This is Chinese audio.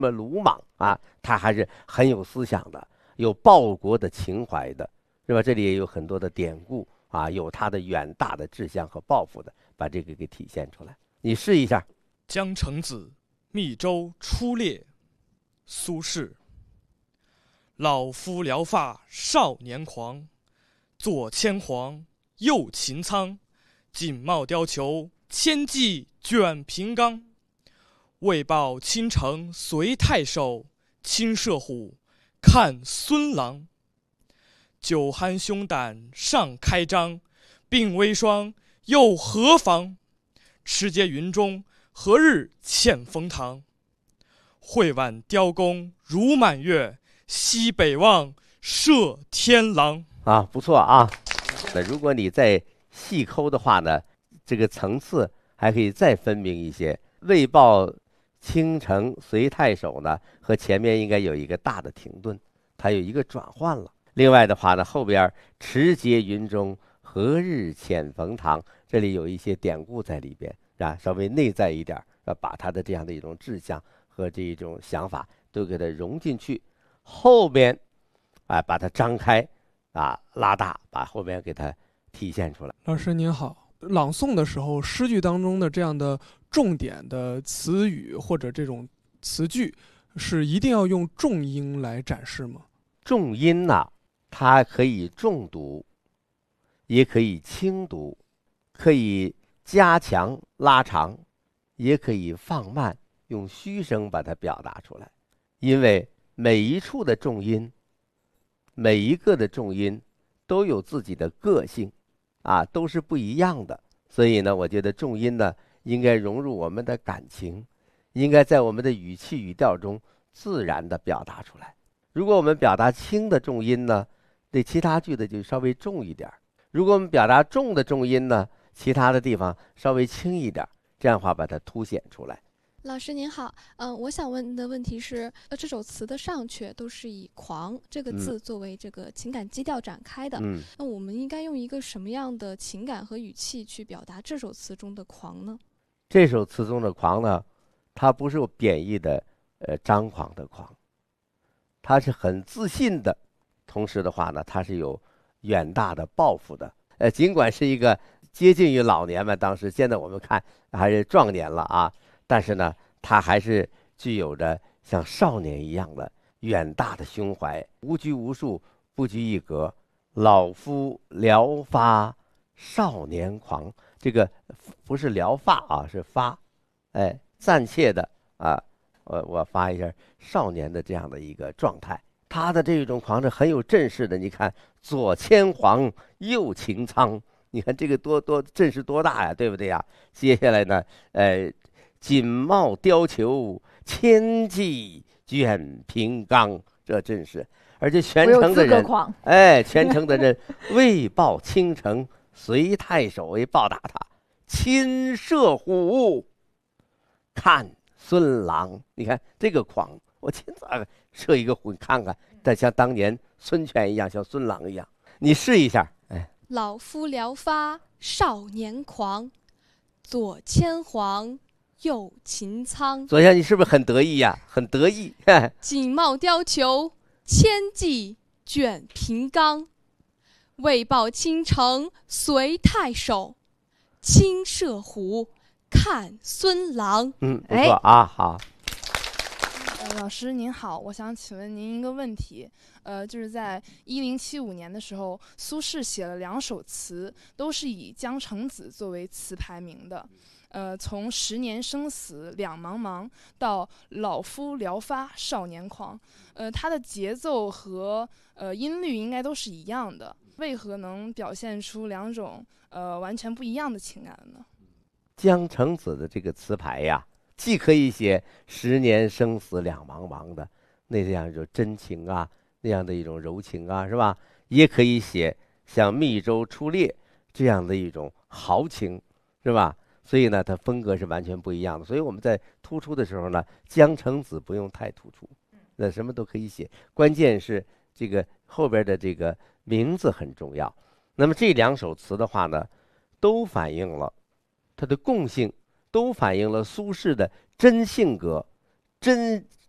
么鲁莽啊，他还是很有思想的，有报国的情怀的，是吧？这里也有很多的典故啊，有他的远大的志向和抱负的，把这个给体现出来。你试一下。 江城子，密州出猎。苏轼。老夫聊发少年狂，左牵黄，右擎苍。锦帽貂裘，千骑卷平冈。为报倾城随太守，亲射虎，看孙郎。酒酣胸胆尚开张，鬓微霜，又何妨？持节云中，何日欠风堂？会挽雕弓如满月，西北望，射天狼。 啊，不错啊。那如果你再细抠的话呢，这个层次还可以再分明一些。为报倾城随太守呢，和前面应该有一个大的停顿，它有一个转换了。另外的话呢，后边持节云中，何日遣冯唐，这里有一些典故在里边啊，稍微内在一点，把他的这样的一种志向和这一种想法都给它融进去。后边把它张开拉大，把后边给它体现出来。 老师您好，朗诵的时候，诗句当中的这样的重点的词语或者这种词句，是一定要用重音来展示吗？ 重音呢，它可以重读，也可以轻读，可以加强拉长，也可以放慢，用虚声把它表达出来。因为每一处的重音，每一个的重音都有自己的个性都是不一样的。所以呢，我觉得重音呢应该融入我们的感情，应该在我们的语气语调中自然的表达出来。如果我们表达轻的重音呢，对其他句子就稍微重一点；如果我们表达重的重音呢，其他的地方稍微轻一点，这样的话把它凸显出来。 老师您好，我想问的问题是，这首词的上阙都是以狂这个字作为这个情感基调展开的，那我们应该用一个什么样的情感和语气去表达这首词中的狂呢？ 这首词中的狂呢，它不是贬义的张狂的狂，它是很自信的，同时的话呢，它是有远大的抱负的。尽管是一个接近于老年嘛，当时现在我们看还是壮年了但是呢，他还是具有着像少年一样的远大的胸怀，无拘无束，不拘一格。老夫聊发少年狂，这个不是聊发是发，暂且的我发一下少年的这样的一个状态。他的这种狂是很有阵势的，你看左牵黄，右擎苍，你看这个多阵势多大呀，对不对呀？接下来呢，锦帽貂裘，千骑卷平冈，这阵势。而且全城的人，全城的人为报倾城随太守，为报答他，亲射虎，看孙郎。你看这个狂，我亲自射一个虎，你看看，但像当年孙权一样，像孙郎一样，你试一下。 老夫聊发少年狂，左牵黄，右擎苍。 左先，你是不是很得意呀？很得意。 锦帽貂裘，千骑卷平冈。为报倾城随太守，亲射虎，看孙郎。 不错好。 老师您好，我想请问您一个问题，就是在1075年的时候，苏轼写了2首词，都是以江城子作为词牌名的。从10年生死两茫茫到老夫聊发少年狂，它的节奏和音律应该都是一样的，为何能表现出2种完全不一样的情感呢？ 江城子的这个词牌呀，既可以写10年生死两茫茫的那样一种真情那样的一种柔情是吧？也可以写像密州出猎这样的一种豪情，是吧？所以呢，它风格是完全不一样的。所以我们在突出的时候呢，江城子不用太突出，那什么都可以写，关键是这个后边的这个名字很重要。那么这2首词的话呢，都反映了它的共性，都反映了苏轼的真性格、真